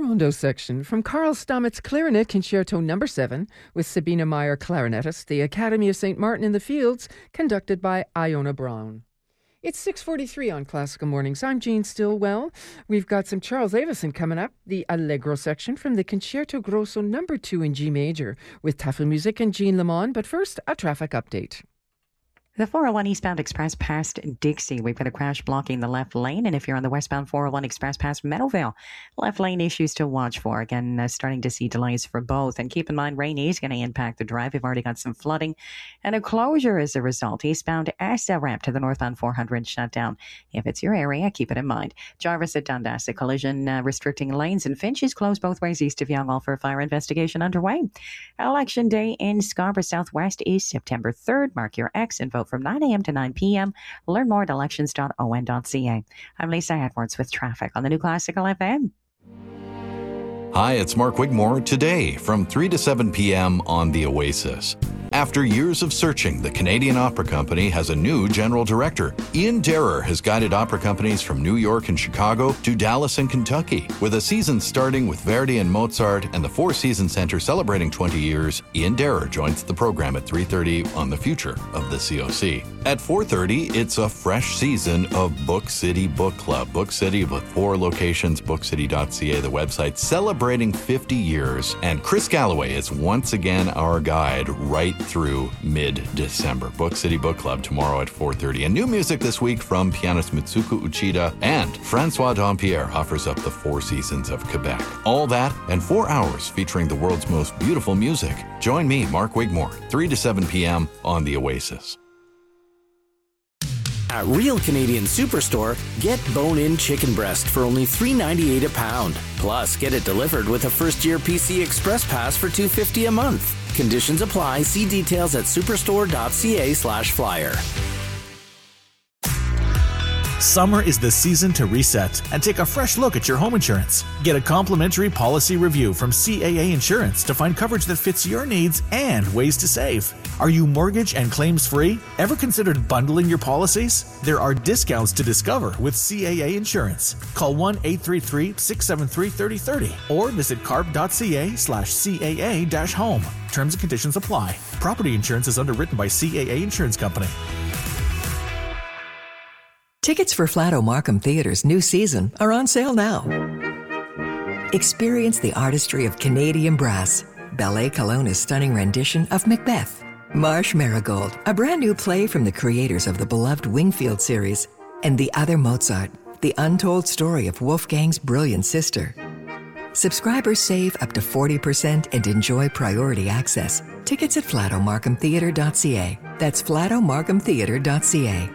Rondo section from Carl Stamets Clarinet Concerto No. 7 with Sabina Meyer, clarinetist, the Academy of St. Martin in the Fields, conducted by Iona Brown. It's 6:43 on Classical Mornings. I'm Jean Stillwell. We've got some Charles Avison coming up, the Allegro section from the Concerto Grosso No. 2 in G major with Tafelmusik and Jean Lamont. But first, a traffic update. The 401 eastbound express past Dixie. We've got a crash blocking the left lane. And if you're on the westbound 401 express past Meadowvale, left lane issues to watch for. Again, starting to see delays for both. And keep in mind, rain is going to impact the drive. We've already got some flooding and a closure as a result. Eastbound Asa ramp to the northbound 400 shut down. If it's your area, keep it in mind. Jarvis at Dundas, a collision restricting lanes, and Finch is closed both ways east of Young, all for a fire investigation underway. Election day in Scarborough Southwest is September 3rd. Mark your X and vote from 9 a.m. to 9 p.m. Learn more at elections.on.ca. I'm Lisa Edwards with traffic on the New Classical FM. Hi, it's Mark Wigmore. Today, from 3 to 7 p.m. on The Oasis. After years of searching, the Canadian Opera Company has a new general director. Ian Derer has guided opera companies from New York and Chicago to Dallas and Kentucky. With a season starting with Verdi and Mozart and the Four Seasons Center celebrating 20 years, Ian Derer joins the program at 3:30 on the future of the COC. At 4:30, it's a fresh season of Book City Book Club. Book City with 4 locations, bookcity.ca, the website, celebrating 50 years. And Chris Galloway is once again our guide right through mid-December. Book City Book Club tomorrow at 4:30. And new music this week from pianist Mitsuko Uchida, and Francois Dampierre offers up the Four Seasons of Quebec. All that and 4 hours featuring the world's most beautiful music. Join me, Mark Wigmore, 3 to 7 p.m. on The Oasis. At Real Canadian Superstore, get bone-in chicken breast for only $3.98 a pound. Plus, get it delivered with a first-year PC Express Pass for $2.50 a month. Conditions apply. See details at superstore.ca/flyer. Summer is the season to reset and take a fresh look at your home insurance. Get a complimentary policy review from CAA Insurance to find coverage that fits your needs and ways to save. Are you mortgage and claims free? Ever considered bundling your policies? There are discounts to discover with CAA Insurance. Call 1-833-673-3030 or visit carp.ca/CAA-home. Terms and conditions apply. Property insurance is underwritten by CAA Insurance Company. Tickets for Flato Markham Theatre's new season are on sale now. Experience the artistry of Canadian brass, Ballet Kelowna's stunning rendition of Macbeth, Marsh Marigold, a brand new play from the creators of the beloved Wingfield series, and The Other Mozart, the untold story of Wolfgang's brilliant sister. Subscribers save up to 40% and enjoy priority access. Tickets at flatomarkhamtheatre.ca. That's flatomarkhamtheatre.ca.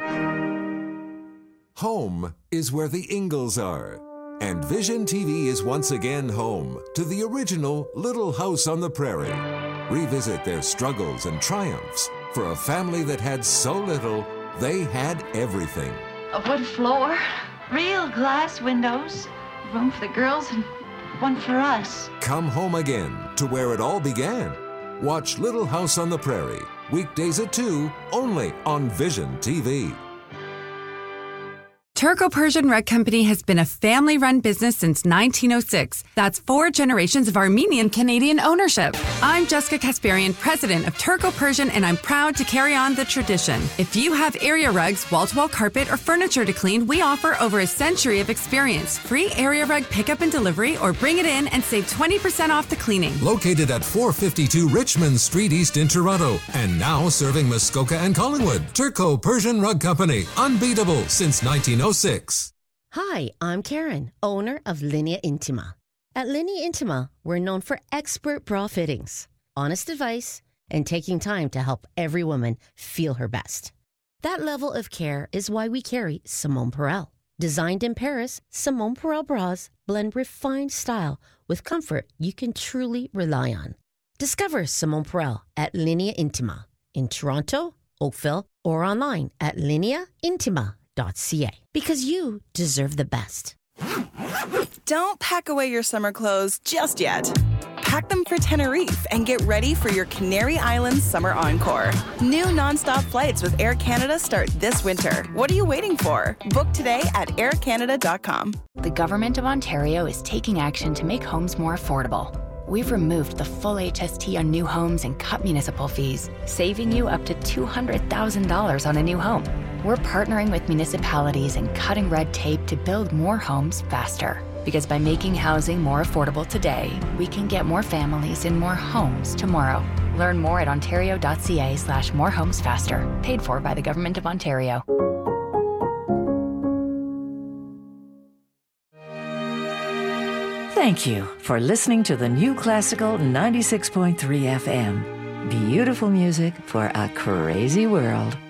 Home is where the Ingalls are. And Vision TV is once again home to the original Little House on the Prairie. Revisit their struggles and triumphs for a family that had so little, they had everything. A wood floor, real glass windows, room for the girls and one for us. Come home again to where it all began. Watch Little House on the Prairie, weekdays at 2, only on Vision TV. Turco-Persian Rug Company has been a family-run business since 1906. That's 4 generations of Armenian-Canadian ownership. I'm Jessica Kasparian, president of Turco-Persian, and I'm proud to carry on the tradition. If you have area rugs, wall-to-wall carpet, or furniture to clean, we offer over a century of experience. Free area rug pickup and delivery, or bring it in and save 20% off the cleaning. Located at 452 Richmond Street East in Toronto, and now serving Muskoka and Collingwood. Turco-Persian Rug Company, unbeatable since 1906. Hi, I'm Karen, owner of Linea Intima. At Linea Intima, we're known for expert bra fittings, honest advice, and taking time to help every woman feel her best. That level of care is why we carry Simone Perel. Designed in Paris, Simone Perel bras blend refined style with comfort you can truly rely on. Discover Simone Perel at Linea Intima in Toronto, Oakville, or online at lineaintima.ca. Because you deserve the best. Don't pack away your summer clothes just yet. pack them for Tenerife and get ready for your Canary Islands summer encore. New nonstop flights with Air Canada start this winter. What are you waiting for? Book today at aircanada.com. The Government of Ontario is taking action to make homes more affordable. We've removed the full HST on new homes and cut municipal fees, saving you up to $200,000 on a new home. We're partnering with municipalities and cutting red tape to build more homes faster. Because by making housing more affordable today, we can get more families in more homes tomorrow. Learn more at ontario.ca/morehomesfaster. Paid for by the Government of Ontario. Thank you for listening to the New Classical 96.3 FM. Beautiful music for a crazy world.